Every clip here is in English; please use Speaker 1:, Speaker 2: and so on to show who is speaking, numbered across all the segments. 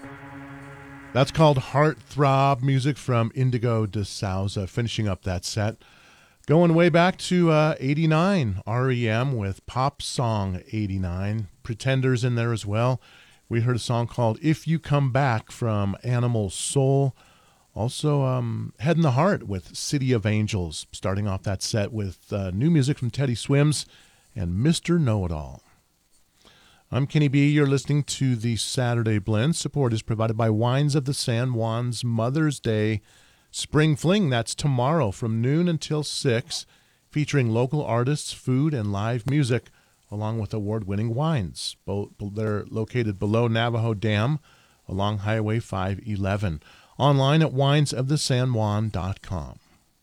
Speaker 1: That's called Heartthrob, music from Indigo de Souza, finishing up that set. Going way back to 89, REM with Pop Song 89. Pretenders in there as well. We heard a song called If You Come Back from Animal Soul. Also, Head in the Heart with City of Angels, starting off that set with new music from Teddy Swims and Mr. Know-It-All. I'm Kenny B. You're listening to the Saturday Blend. Support is provided by Wines of the San Juan's Mother's Day Spring Fling. That's tomorrow from noon until 6, featuring local artists, food, and live music, along with award-winning wines. They're located below Navajo Dam along Highway 511. Online at winesofthesanjuan.com.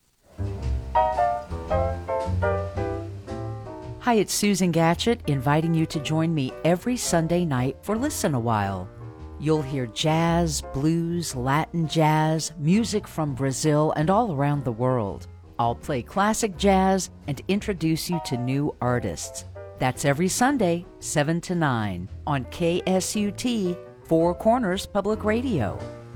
Speaker 2: Hi, it's Susan Gatchett inviting you to join me every Sunday night for Listen a While. You'll hear jazz, blues, Latin jazz, music from Brazil and all around the world. I'll play classic jazz and introduce you to new artists. That's every Sunday, 7 to 9, on KSUT, Four Corners Public Radio.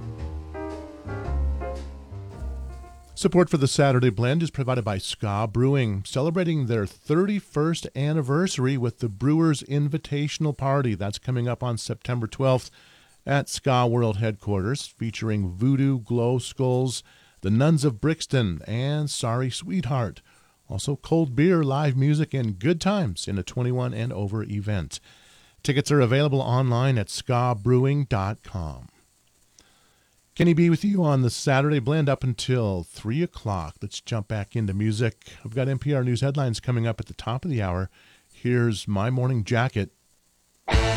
Speaker 1: Support for the Saturday Blend is provided by Ska Brewing, celebrating their 31st anniversary with the Brewers Invitational Party. That's coming up on September 12th at Ska World Headquarters, featuring Voodoo Glow Skulls, the Nuns of Brixton, and Sorry Sweetheart. Also cold beer, live music, and good times in a 21 and over event. Tickets are available online at skabrewing.com. Kenny B with you on the Saturday Blend up until 3 o'clock. Let's jump back into music. I've got NPR News headlines coming up at the top of the hour. Here's My Morning Jacket.